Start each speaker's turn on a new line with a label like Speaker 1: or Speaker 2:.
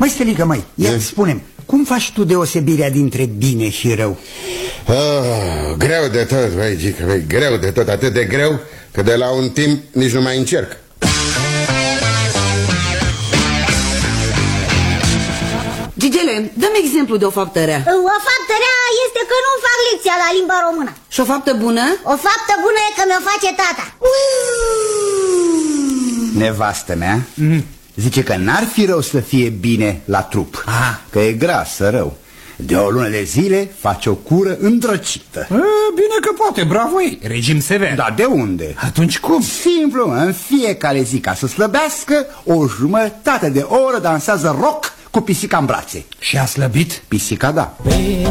Speaker 1: Măi, Stelică, măi, ia spune-mi, cum faci tu deosebirea dintre bine și rău?
Speaker 2: Greu de tot, băi, Gică, băi, greu de tot, atât de greu că de la un timp nici nu mai încerc.
Speaker 3: Gigele, dă-mi exemplu de o faptă rea.
Speaker 4: O faptă rea este că nu fac lecția la limba română.
Speaker 3: Și o faptă bună?
Speaker 4: O faptă bună e că mi-o face tata.
Speaker 1: Nevastă mea zice că n-ar fi rău să fie bine la trup, că e grasă rău. De o lună de zile face o cură îndrăcită.
Speaker 5: Bine că poate, bravo ei, regim sever.
Speaker 1: Dar de unde?
Speaker 5: Atunci cum?
Speaker 1: Simplu, în fiecare zi, ca să slăbească, o jumătate de oră dansează rock cu pisica în brațe.
Speaker 5: Și a slăbit?
Speaker 1: Pisica, da.